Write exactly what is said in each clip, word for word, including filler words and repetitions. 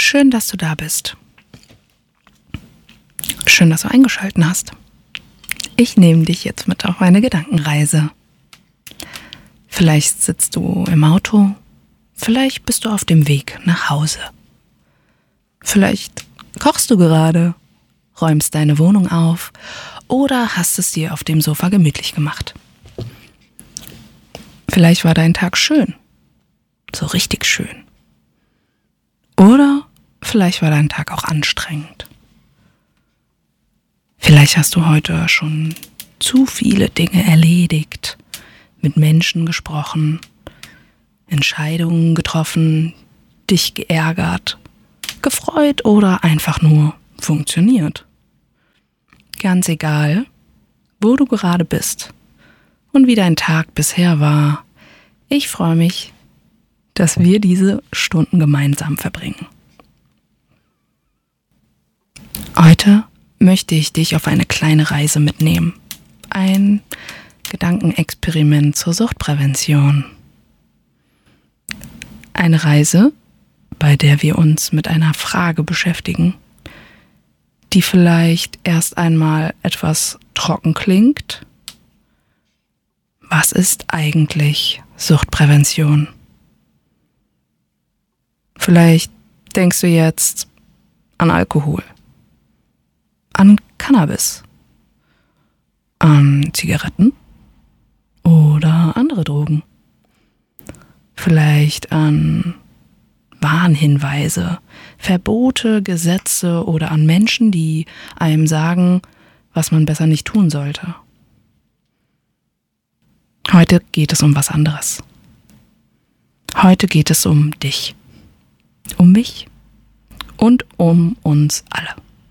Schön, dass du da bist. Schön, dass du eingeschaltet hast. Ich nehme dich jetzt mit auf eine Gedankenreise. Vielleicht sitzt du im Auto, vielleicht bist du auf dem Weg nach Hause. Vielleicht kochst du gerade, räumst deine Wohnung auf oder hast es dir auf dem Sofa gemütlich gemacht. Vielleicht war dein Tag schön, so richtig schön. Oder vielleicht war dein Tag auch anstrengend. Vielleicht hast du heute schon zu viele Dinge erledigt, mit Menschen gesprochen, Entscheidungen getroffen, dich geärgert, gefreut oder einfach nur funktioniert. Ganz egal, wo du gerade bist und wie dein Tag bisher war, ich freue mich, dass wir diese Stunden gemeinsam verbringen. Heute möchte ich dich auf eine kleine Reise mitnehmen. Ein Gedankenexperiment zur Suchtprävention. Eine Reise, bei der wir uns mit einer Frage beschäftigen, die vielleicht erst einmal etwas trocken klingt. Was ist eigentlich Suchtprävention? Vielleicht denkst du jetzt an Alkohol, an Cannabis, an Zigaretten oder andere Drogen. Vielleicht an Warnhinweise, Verbote, Gesetze oder an Menschen, die einem sagen, was man besser nicht tun sollte. Heute geht es um was anderes. Heute geht es um dich, um mich und um uns alle.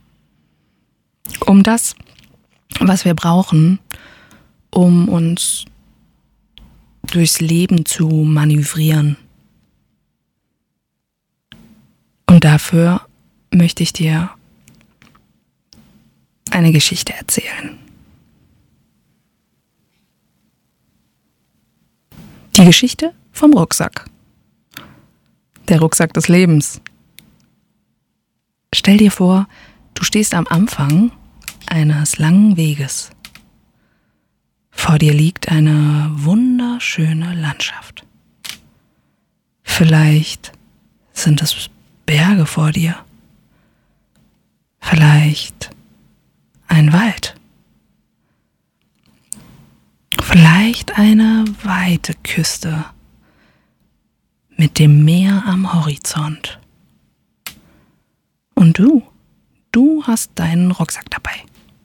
Um das, was wir brauchen, um uns durchs Leben zu manövrieren. Und dafür möchte ich dir eine Geschichte erzählen. Die Geschichte vom Rucksack. Der Rucksack des Lebens. Stell dir vor, du stehst am Anfang eines langen Weges. Vor dir liegt eine wunderschöne Landschaft. Vielleicht sind es Berge vor dir. Vielleicht ein Wald. Vielleicht eine weite Küste mit dem Meer am Horizont. Und du, du hast deinen Rucksack dabei.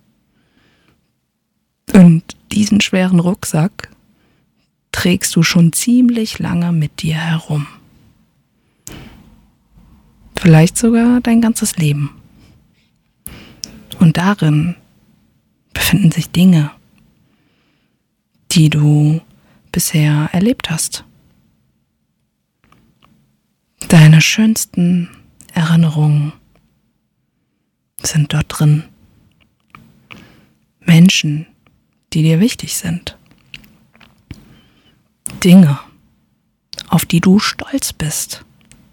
Und diesen schweren Rucksack trägst du schon ziemlich lange mit dir herum. Vielleicht sogar dein ganzes Leben. Und darin befinden sich Dinge, die du bisher erlebt hast. Deine schönsten Erinnerungen sind dort drin. Menschen, die dir wichtig sind. Dinge, auf die du stolz bist.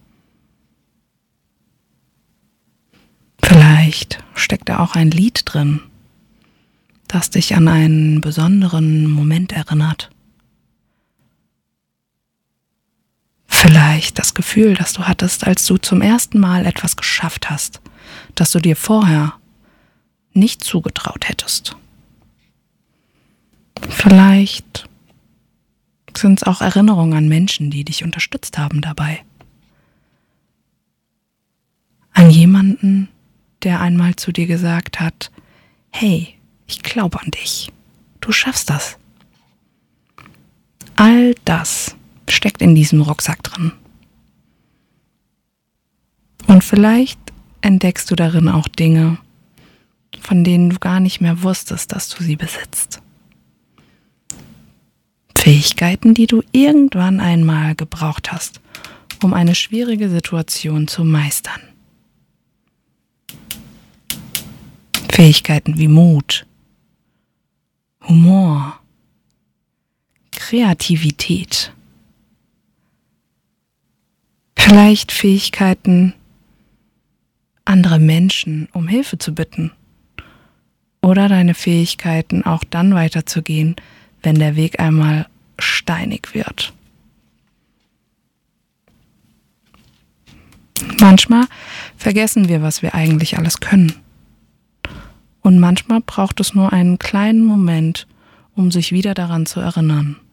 Vielleicht steckt da auch ein Lied drin, das dich an einen besonderen Moment erinnert. Vielleicht das Gefühl, das du hattest, als du zum ersten Mal etwas geschafft hast, das du dir vorher nicht zugetraut hättest. Vielleicht sind es auch Erinnerungen an Menschen, die dich unterstützt haben dabei. An jemanden, der einmal zu dir gesagt hat, hey, ich glaube an dich, du schaffst das. All das steckt in diesem Rucksack drin. Und vielleicht entdeckst du darin auch Dinge, von denen du gar nicht mehr wusstest, dass du sie besitzt. Fähigkeiten, die du irgendwann einmal gebraucht hast, um eine schwierige Situation zu meistern. Fähigkeiten wie Mut, Humor, Kreativität. Vielleicht Fähigkeiten, andere Menschen um Hilfe zu bitten oder deine Fähigkeiten auch dann weiterzugehen, wenn der Weg einmal steinig wird. Manchmal vergessen wir, was wir eigentlich alles können. Und manchmal braucht es nur einen kleinen Moment, um sich wieder daran zu erinnern.